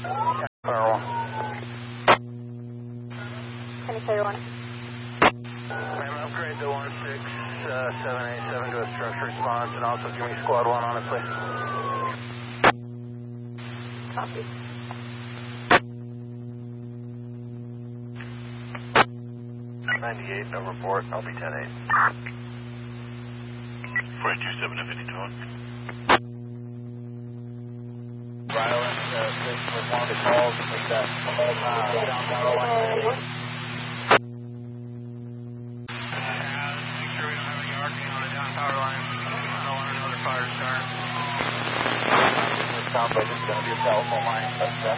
Firewall. Can you say one? Ma'am, upgrade the 16787 to a structure response, and also give me squad 1 on it, please. Copy. 98, no report. I'll be 10-8. 427 to 52. Violence, please respond to calls with that down power line. What? Make sure we don't have any arcing on the down power line. I don't want another fire to start. It sounds like it's going to be a telephone line.